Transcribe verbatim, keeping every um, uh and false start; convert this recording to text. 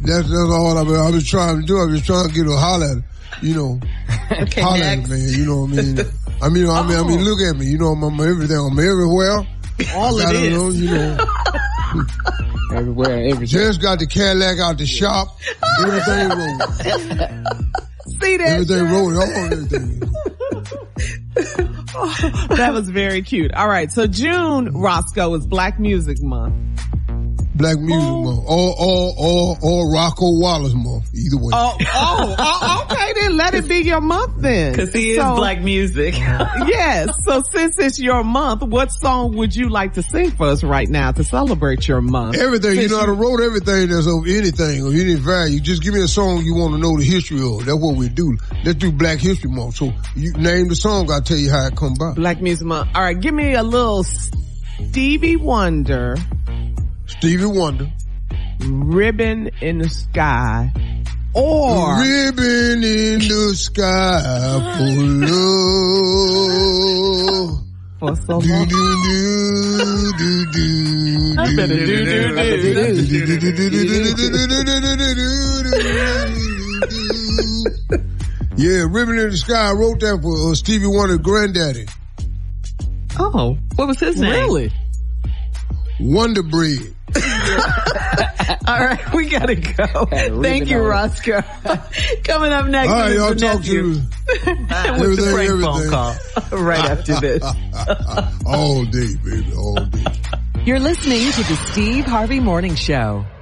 That's, that's all I've been, I've been trying to do. I've been trying to get a holler at her, you know. Holler at her, man, you know what I mean? I mean, I mean, I mean, look at me, you know, I'm, I'm everything, I'm everywhere. All it is. Know, you know. Everywhere, everything. Just got the Cadillac out the shop. Everything rolling. See that? Everything rolling, all everything. Oh, that was very cute. All right, so June, Roscoe, is Black Music Month. Black Music oh. Month, or or or or Rocco Wallace Month, either way. Oh, oh, oh, okay, then let it be your month then. Because he is so, Black music. Yes, so since it's your month, what song would you like to sing for us right now to celebrate your month? Everything, since you know, I wrote everything that's of anything, of any value. Just give me a song you want to know the history of. That's what we do. Let's do Black History Month. So you name the song, I'll tell you how it come by. Black Music Month. All right, give me a little Stevie Wonder. Stevie Wonder. Ribbon in the Sky. Or Ribbon in the Sky for love. For so do, long. Do, do, do, do, I better do, do, do, do. Yeah, Ribbon in the Sky. I wrote that for uh, Stevie Wonder's granddaddy. Oh, what was his name? Really? Wonder Bread. All right, we gotta go. Thank you, Roscoe. Coming up next All right, is y'all the talk nephew. to With the prank phone call right after this. All day, baby, all day. You're listening to the Steve Harvey Morning Show.